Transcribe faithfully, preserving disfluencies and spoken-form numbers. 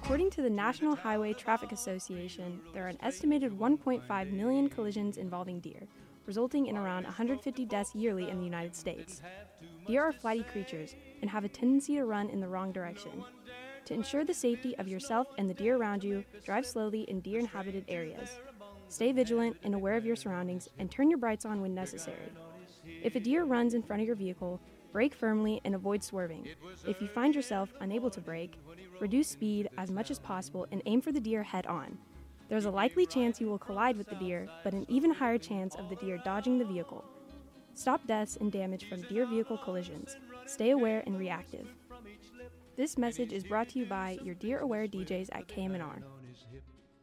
According to the National Highway Traffic Association, there are an estimated one point five million collisions involving deer, resulting in around one hundred fifty deaths yearly in the United States. Deer are flighty creatures and have a tendency to run in the wrong direction. To ensure the safety of yourself and the deer around you, drive slowly in deer-inhabited areas. Stay vigilant and aware of your surroundings and turn your brights on when necessary. If a deer runs in front of your vehicle, brake firmly and avoid swerving. If you find yourself unable to brake, reduce speed as much as possible and aim for the deer head-on. There's a likely chance you will collide with the deer, but an even higher chance of the deer dodging the vehicle. Stop deaths and damage from deer-vehicle collisions. Stay aware and reactive. This message is brought to you by your Deer Aware D Js at K M N R.